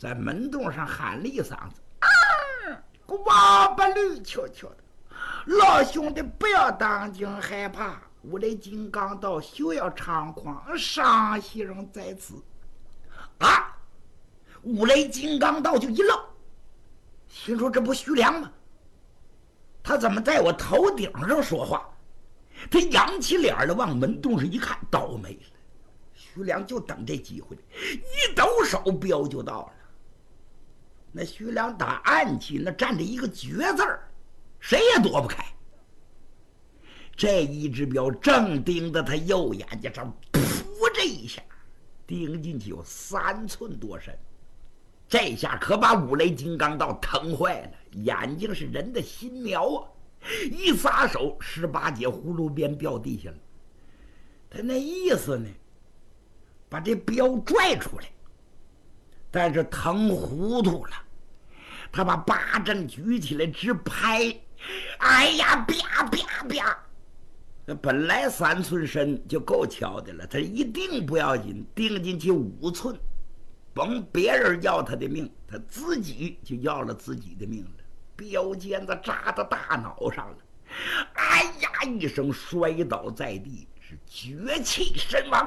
在门洞上喊了一嗓子：“王八驴瞧瞧的！老兄弟不要当惊害怕，我的金刚道休要猖狂，伤息人在此。”啊！五雷金刚道就一愣，心说这不徐良吗？他怎么在我头顶上说话？他扬起脸来往门洞上一看，倒霉了。徐良就等这机会，一抖手镖就到了。那徐良打暗器，那站着一个绝字儿，谁也躲不开。这一支镖正盯着他右眼睛上，噗这一下，钉进去有3寸多深。这下可把五雷金刚道疼坏了，眼睛是人的心苗啊！一撒手，18节葫芦鞭掉地下了。他那意思呢，把这镖拽出来，但是疼糊涂了。他把八正举起来直拍，哎呀，啪啪啪！本来3寸深就够敲的了，他一定不要紧，钉进去5寸。甭别人要他的命，他自己就要了自己的命了。镖尖子扎到大脑上了，哎呀一声摔倒在地，是绝气身亡。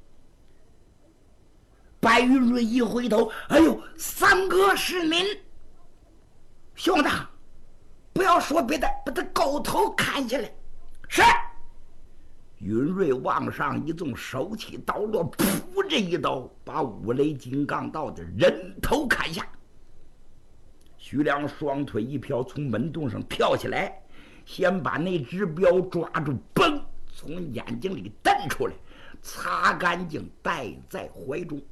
白云瑞一回头，哎呦，三哥是您！兄弟，不要说别的，把他狗头砍下来。是。云瑞往上一纵，手起刀落，噗这一刀把五雷金刚道的人头砍下。徐良双腿一飘，从门洞上跳起来，先把那只镖抓住，嘣，从眼睛里瞪出来，擦干净带在怀中。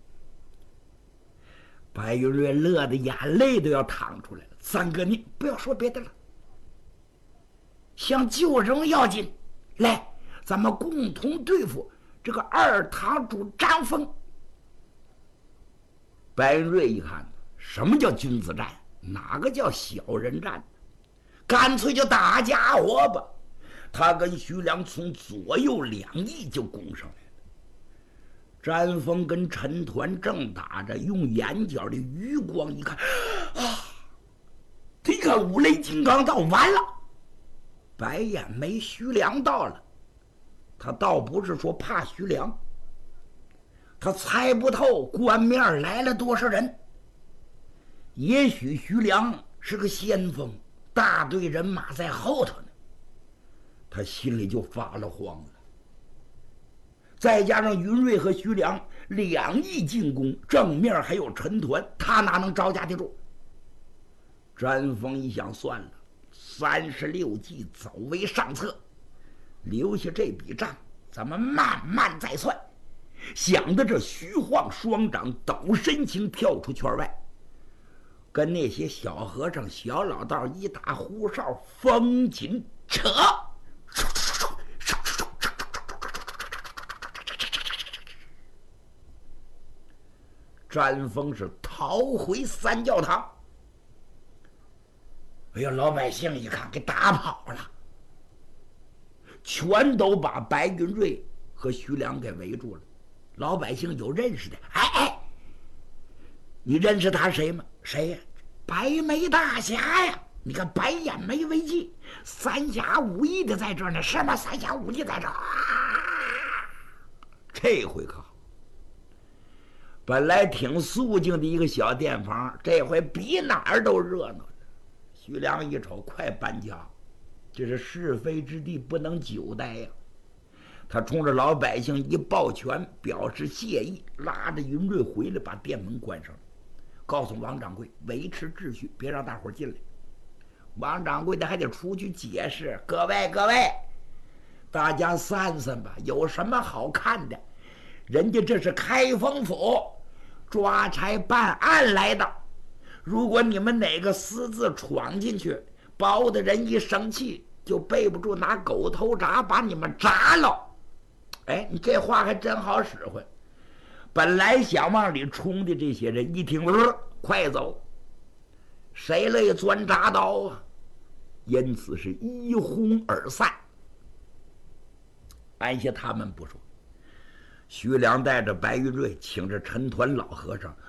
白云瑞乐得眼泪都要淌出来了。三哥，你不要说别的了，想救人要紧，来，咱们共同对付这个二堂主张峰。白云瑞一看，什么叫君子战？哪个叫小人战？干脆就打家伙吧！他跟徐良从左右2翼就攻上来了。詹峰跟陈团正打着，用眼角的余光一看，啊！他一看五雷金刚道完了，白眼眉徐良到了。他倒不是说怕徐良，他猜不透官面来了多少人。也许徐良是个先锋，大队人马在后头呢，他心里就发了慌了。再加上云瑞和徐良2翼进攻，正面还有陈团，他哪能招架得住？詹峰一想，算了，36计走为上策，留下这笔账咱们慢慢再算。想到这，徐晃双掌抖身形跳出圈外，跟那些小和尚小老道一打胡哨，风紧扯，詹峰是逃回三教堂。哎呀，老百姓一看给打跑了，全都把白云瑞和徐良给围住了。老百姓有认识的，哎，你认识他谁吗？谁呀？白眉大侠呀！你看白眼眉为记，三侠五义的在这儿呢，是吗？三侠五义在这儿，这回可好，本来挺肃静的一个小店房，这回比哪儿都热闹了。徐良一瞅，快搬家，这是是非之地，不能久待呀。他冲着老百姓一抱拳，表示谢意，拉着云瑞回来，把店门关上了，告诉王掌柜维持秩序，别让大伙进来。王掌柜的还得出去解释：各位，大家散散吧，有什么好看的？人家这是开封府抓差办案来的，如果你们哪个私自闯进去，包的人一生气，就背不住拿狗头铡把你们铡了。哎，你这话还真好使唤。本来想往里冲的这些人一听，快走，谁乐意钻铡刀啊？因此是一哄而散。按下他们不说，徐良带着白云瑞，请着陈团老和尚